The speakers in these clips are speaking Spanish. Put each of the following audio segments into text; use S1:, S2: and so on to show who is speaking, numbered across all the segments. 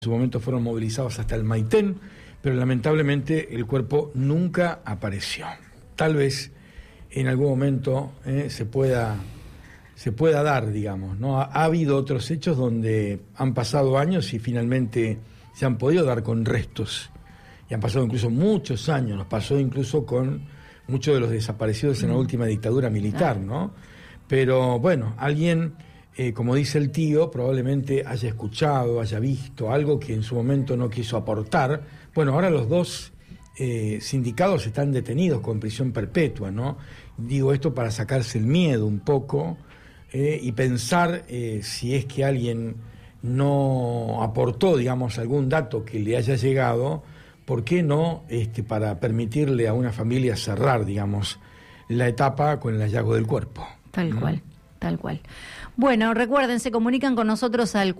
S1: En su momento fueron movilizados hasta el Maitén, pero lamentablemente el cuerpo nunca apareció. Tal vez en algún momento se pueda dar, digamos, ¿no? Ha habido otros hechos donde han pasado años y finalmente se han podido dar con restos. Y han pasado incluso muchos años, nos pasó incluso con muchos de los desaparecidos en la última dictadura militar, ¿no? Pero bueno, alguien... como dice el tío, probablemente haya escuchado, haya visto algo que en su momento no quiso aportar. Bueno, ahora los dos sindicados están detenidos con prisión perpetua, ¿no? Digo esto para sacarse el miedo un poco y pensar si es que alguien no aportó, digamos, algún dato que le haya llegado, ¿por qué no para permitirle a una familia cerrar, digamos, la etapa con el hallazgo del cuerpo?
S2: Tal cual. Tal cual. Bueno, recuerden, se comunican con nosotros al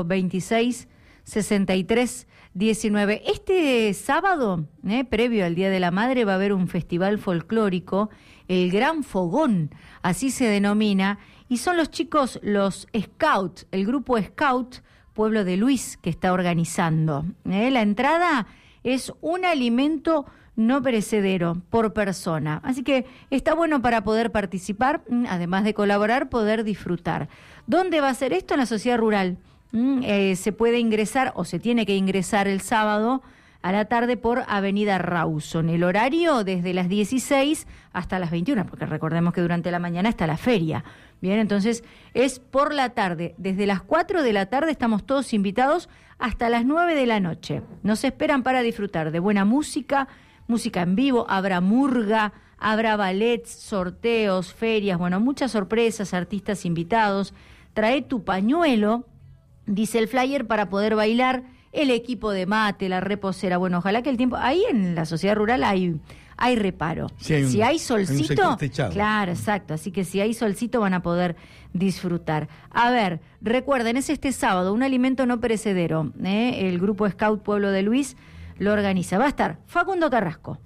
S2: 426-6319. Este sábado, previo al Día de la Madre, va a haber un festival folclórico, el Gran Fogón, así se denomina, y son los chicos, los Scouts, el grupo Scout Pueblo de Luis, que está organizando. La entrada es un alimento no perecedero por persona. Así que está bueno para poder participar, además de colaborar, poder disfrutar. ¿Dónde va a ser esto? En la sociedad rural. Se puede ingresar o se tiene que ingresar el sábado a la tarde por Avenida Rawson. El horario desde las 16 hasta las 21, porque recordemos que durante la mañana está la feria. Bien, entonces es por la tarde. Desde las 4 de la tarde estamos todos invitados hasta las 9 de la noche. Nos esperan para disfrutar de buena música en vivo, habrá murga, habrá ballets, sorteos, ferias, bueno, muchas sorpresas, artistas invitados. Trae tu pañuelo, dice el flyer, para poder bailar, el equipo de mate, la reposera. Bueno, ojalá que el tiempo... Ahí en la sociedad rural hay reparo. Sí, si hay solcito... Claro, exacto. Así que si hay solcito van a poder disfrutar. A ver, recuerden, es este sábado, un alimento no perecedero. El grupo Scout Pueblo de Luis lo organiza. Va a estar Facundo Carrasco,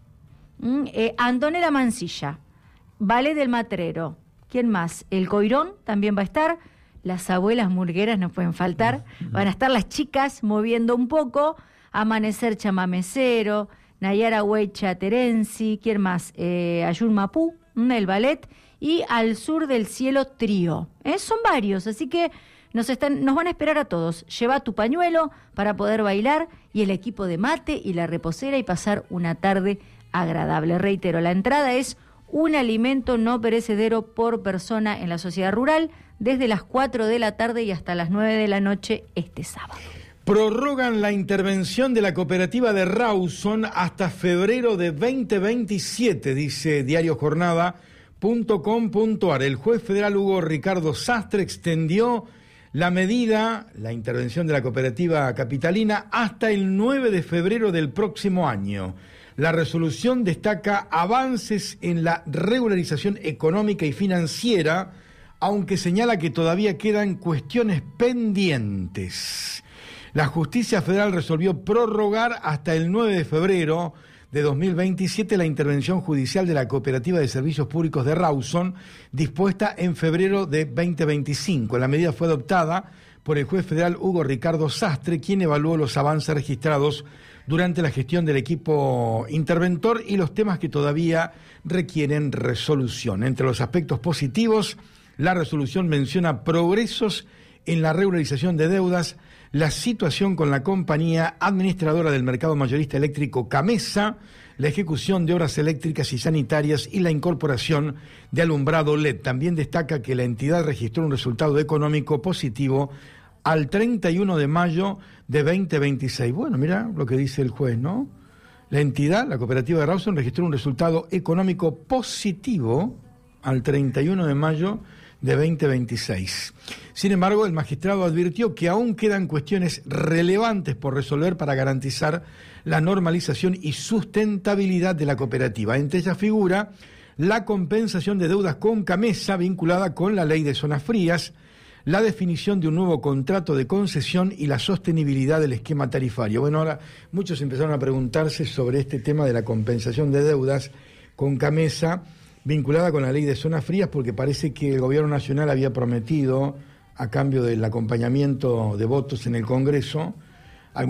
S2: Antonella Mancilla, Ballet del Matrero, ¿quién más? El Coirón también va a estar, las abuelas murgueras no pueden faltar, van a estar las chicas moviendo un poco, Amanecer Chamamecero, Nayara Huecha Terenzi, ¿quién más? Ayun Mapú, el ballet, y Al Sur del Cielo Trío. Son varios, así que nos van a esperar a todos. Lleva tu pañuelo para poder bailar y el equipo de mate y la reposera y pasar una tarde agradable. Reitero, la entrada es un alimento no perecedero por persona en la sociedad rural desde las 4 de la tarde y hasta las 9 de la noche este sábado.
S1: Prorrogan la intervención de la cooperativa de Rawson hasta febrero de 2027, dice diariojornada.com.ar. El juez federal Hugo Ricardo Sastre extendió la medida, la intervención de la cooperativa capitalina, hasta el 9 de febrero del próximo año. La resolución destaca avances en la regularización económica y financiera, aunque señala que todavía quedan cuestiones pendientes. La Justicia Federal resolvió prorrogar hasta el 9 de febrero de 2027 la intervención judicial de la Cooperativa de Servicios Públicos de Rawson, dispuesta en febrero de 2025. La medida fue adoptada por el juez federal Hugo Ricardo Sastre, quien evaluó los avances registrados durante la gestión del equipo interventor y los temas que todavía requieren resolución. Entre los aspectos positivos, la resolución menciona progresos en la regularización de deudas, la situación con la compañía administradora del mercado mayorista eléctrico Camesa, la ejecución de obras eléctricas y sanitarias y la incorporación de alumbrado LED. También destaca que la entidad registró un resultado económico positivo al 31 de mayo de 2026. Bueno, mira lo que dice el juez, ¿no? La entidad, la cooperativa de Rawson, registró un resultado económico positivo al 31 de mayo de 2026. Sin embargo, el magistrado advirtió que aún quedan cuestiones relevantes por resolver para garantizar la normalización y sustentabilidad de la cooperativa. Entre ellas figura la compensación de deudas con Camesa vinculada con la ley de zonas frías, la definición de un nuevo contrato de concesión y la sostenibilidad del esquema tarifario. Bueno, ahora muchos empezaron a preguntarse sobre este tema de la compensación de deudas con Camesa vinculada con la ley de zonas frías, porque parece que el gobierno nacional había prometido, a cambio del acompañamiento de votos en el Congreso,